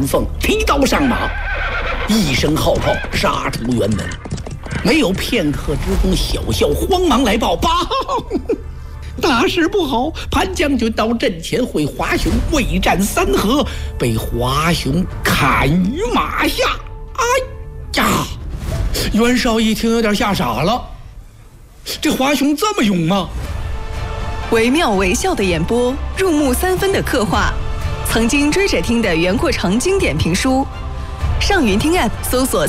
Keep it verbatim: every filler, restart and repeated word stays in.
凤提刀上马，一声号炮杀出辕门。没有片刻之功，小校慌忙来报：“报，大事不好！潘将军到阵前会华雄未战三合，被华雄砍于马下。”哎呀！袁绍一听有点吓傻了，这华雄这么勇吗？ 惟妙惟肖的演播，入木三分的刻画，曾经追着听的袁阔成经典评书。上云听 App 搜索